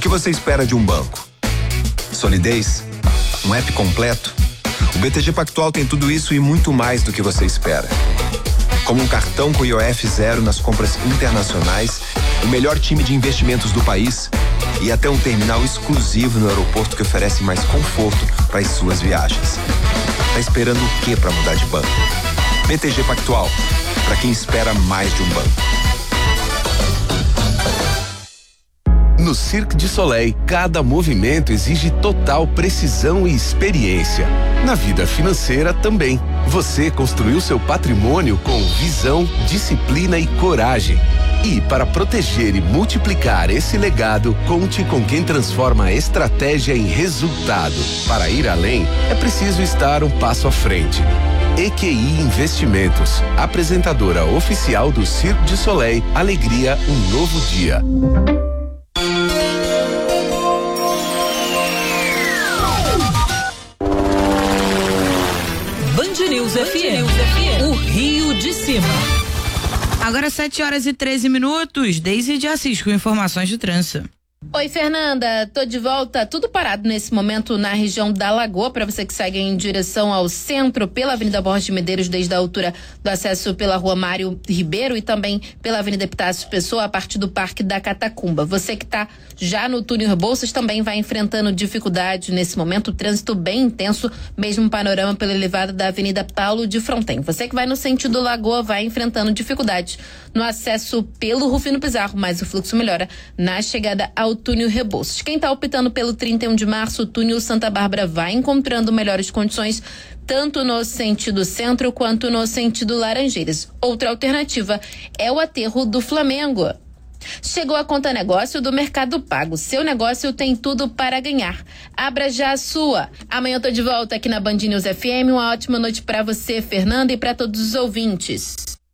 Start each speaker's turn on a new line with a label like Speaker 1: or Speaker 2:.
Speaker 1: que você espera de um banco? Solidez? Um app completo? O BTG Pactual tem tudo isso e muito mais do que você espera. Como um cartão com IOF zero nas compras internacionais, o melhor time de investimentos do país e até um terminal exclusivo no aeroporto que oferece mais conforto para as suas viagens. Tá esperando o quê para mudar de banco? BTG Pactual, para quem espera mais de um banco.
Speaker 2: No Cirque du Soleil, cada movimento exige total precisão e experiência. Na vida financeira também. Você construiu seu patrimônio com visão, disciplina e coragem. E para proteger e multiplicar esse legado, conte com quem transforma a estratégia em resultado. Para ir além, é preciso estar um passo à frente. EQI Investimentos, apresentadora oficial do Cirque du Soleil, Alegria, um novo dia.
Speaker 3: Band News FM, o Rio de Cima.
Speaker 4: Agora 7h13, Deise de Assis com informações de trânsito.
Speaker 5: Oi, Fernanda, tô de volta, tudo parado nesse momento na região da Lagoa, para você que segue em direção ao centro pela Avenida Borges de Medeiros, desde a altura do acesso pela Rua Mário Ribeiro e também pela Avenida Epitácio Pessoa, a partir do Parque da Catacumba. Você que tá já no túnel Rebouças também vai enfrentando dificuldade nesse momento, trânsito bem intenso, mesmo panorama pela elevada da Avenida Paulo de Fronten. Você que vai no sentido Lagoa vai enfrentando dificuldade no acesso pelo Rufino Pizarro, mas o fluxo melhora na chegada ao túnel Rebouças. Quem está optando pelo 31 de março, o túnel Santa Bárbara vai encontrando melhores condições, tanto no sentido centro quanto no sentido Laranjeiras. Outra alternativa é o aterro do Flamengo. Chegou a Conta Negócio do Mercado Pago. Seu negócio tem tudo para ganhar. Abra já a sua. Amanhã eu tô de volta aqui na Band News FM. Uma ótima noite para você, Fernanda, e para todos os ouvintes.